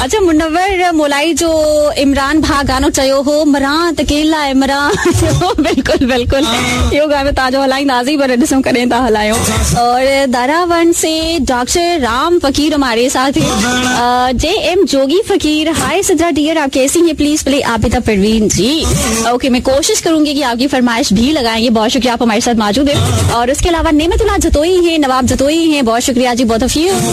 अच्छा मुनव्वर मोलाई जो इमरान भा गानो चयो हो मरां तकेला है मरां बिल्कुल बिल्कुल यो गानो ताजो हलाई नाजी पर डिसम करें ता हलायो। और दारावन से डॉक्टर राम फकीर हमारे साथ हैं। JM जोगी फकीर, हाय सिद्रा डियर, आप कैसी हैं? Please play Abida Parveen ji. Okay, मैं कोशिश करूंगी कि आपकी फरमाइश भी लगाएंगे। बहुत शुक्रिया, आप हमारे साथ मौजूद हैं। और उसके अलावा नेमतुल्लाह जतोई हैं, नवाब जतोई हैं, बहुत शुक्रिया जी, बोथ ऑफ यू।